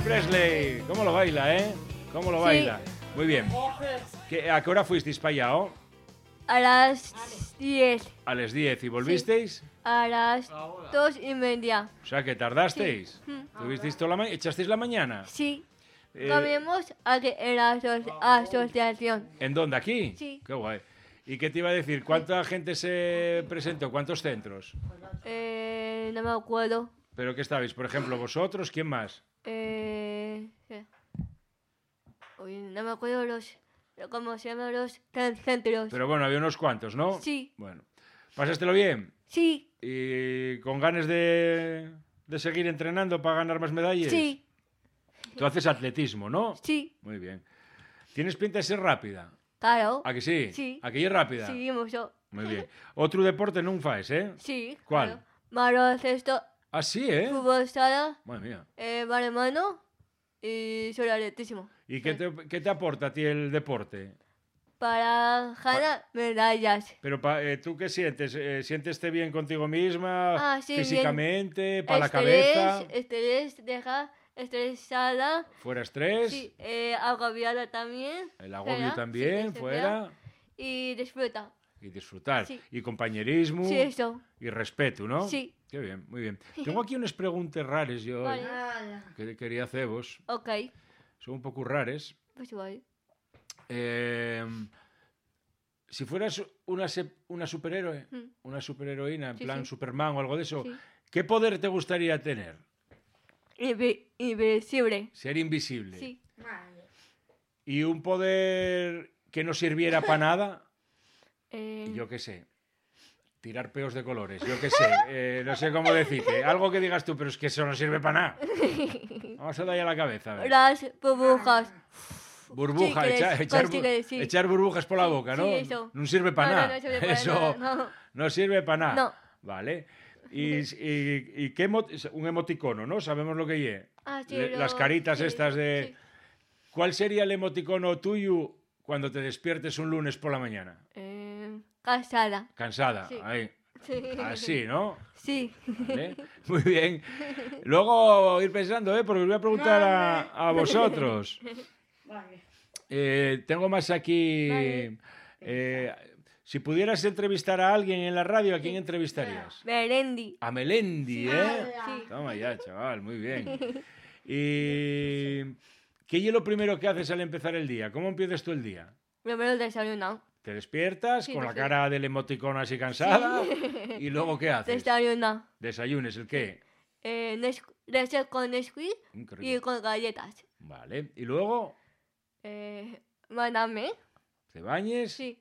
Presley. ¿Cómo lo baila, eh? ¿Cómo lo baila? Muy bien. ¿A qué hora fuisteis para allá, oh? A las 10. A las 10. ¿Y volvisteis? Sí. A las 2:30. O sea, que tardasteis. Sí. ¿Tuvisteis toda la mañana? ¿Echasteis la mañana? Sí. Comimos aquí en la asociación. ¿En dónde? ¿Aquí? Sí. Qué guay. ¿Y qué te iba a decir? ¿Cuánta gente se presentó? ¿Cuántos centros? No me acuerdo. ¿Pero qué estabais? Por ejemplo, vosotros, ¿quién más? Uy, no me acuerdo cómo se llaman los centros. Pero bueno, había unos cuantos, ¿no? Sí. Bueno. ¿Pasástelo bien? Sí. ¿Y con ganas de seguir entrenando para ganar más medallas? Sí. Tú haces atletismo, ¿no? Sí. Muy bien. ¿Tienes pinta de ser rápida? Claro. ¿A que sí? Sí. ¿A que es rápida? Sí, mucho. Muy bien. Otro deporte non fas, eh? Sí. ¿Cuál? Claro. Baloncesto, Ah, sí, ¿eh? fútbol sala, Madre mía. balonmano y sobre atletismo. ¿Y qué te aporta a ti el deporte? Para ganar medallas. Pero ¿tú qué sientes? ¿Siénteste bien contigo misma? Sí, físicamente, para la Estrés, cabeza. deja estresada. ¿Fuera estrés? Sí, agobiada también. El agobio fuera, también, sí, fuera. Y disfruta. Y disfrutar. Sí. Y compañerismo. Sí, eso. Y respeto, ¿no? Sí. Qué bien, muy bien. Tengo aquí unas preguntas raras yo Vale. que quería haceros. Ok. Son un poco raras. Pues vale. Si fueras una superhéroe, una superheroína, en plan sí. Superman o algo de eso, Sí. ¿qué poder te gustaría tener? Invisible. Ser invisible. Sí. ¿Y un poder que no sirviera para nada? Yo qué sé. Tirar peos de colores, yo qué sé. No sé cómo decirte. Algo que digas tú, pero es que eso no sirve para nada. Vamos a darle a la cabeza. A ver. Las burbujas. Burbuja, Chicles, echar burbujas por la boca, ¿no? Sí, eso. No sirve para No, nada. no sirve para Eso nada, no sirve para nada. No. Vale. ¿Y qué un emoticono, ¿no? Sabemos lo que es. Sí, Las caritas sí, estas de... sí. ¿Cuál sería el emoticono tuyo cuando te despiertes un lunes por la mañana? Casada. Cansada. Sí. Ahí. Sí. Así, ¿no? Sí. ¿Vale? Muy bien. Luego ir pensando, porque os voy a preguntar a vosotros. Tengo más aquí. Vale. Si pudieras entrevistar a alguien en la radio, ¿a quién entrevistarías? Melendi. A Melendi, ¿eh? Sí. Toma ya, chaval, muy bien. ¿Y qué es lo primero que haces al empezar el día? ¿Cómo empiezas tú el día? Primero desayuno. ¿Te despiertas Sí, con la sí. cara del emoticono así cansada? ¿Y luego qué haces? Desayuno. ¿Desayunes el qué? Leche con Nesquik Qué rico. y con galletas. Vale. ¿Y luego Maname. te bañes? Sí.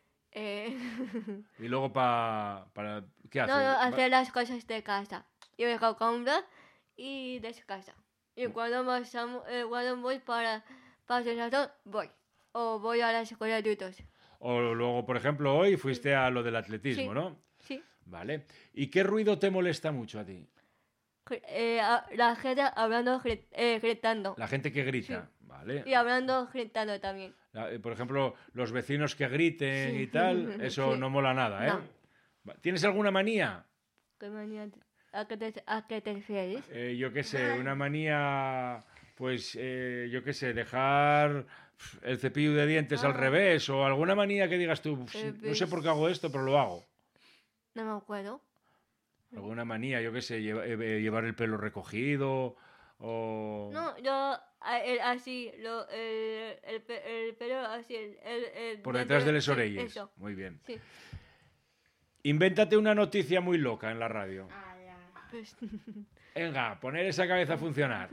¿Y luego para qué haces? No, hacer las cosas de casa. Yo vengo a comprar y descansa. Y cuando voy para desayunar, voy. O voy a la escuela de adultos. O luego, por ejemplo, hoy fuiste a lo del atletismo, Sí. ¿no? Sí. Vale. ¿Y qué ruido te molesta mucho a ti? La gente hablando, gritando. La gente que grita. Vale. Y hablando, gritando también. Por ejemplo, los vecinos que griten Sí. y tal, eso Sí. no mola nada, ¿eh? No. ¿Tienes alguna manía? ¿Qué manía? ¿A qué te refieres? Yo qué sé, una manía, pues, yo qué sé, dejar el cepillo de dientes al revés o alguna manía que digas tú, no sé por qué hago esto, pero lo hago. No me acuerdo. Alguna manía, yo qué sé, llevar el pelo recogido o... No, yo así, el pelo así, Por detrás de las sí, orejas. Eso. Muy bien. Sí. Invéntate una noticia muy loca en la radio. Pues, Venga, poner esa cabeza a funcionar.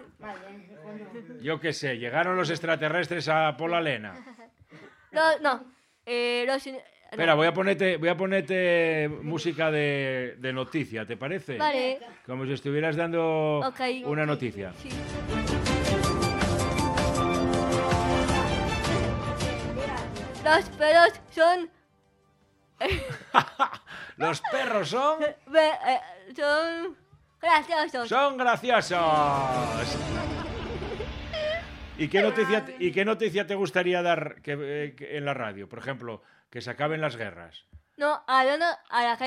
Yo qué sé, llegaron los extraterrestres a Pola Lena. no. Espera, voy a ponerte música de noticia, ¿te parece? Vale. Como si estuvieras dando Ok. una noticia. Sí. Los perros son Los perros son graciosos. Son graciosos. ¿Y qué noticia te gustaría dar que en la radio? Por ejemplo, que se acaben las guerras. No, a la gente.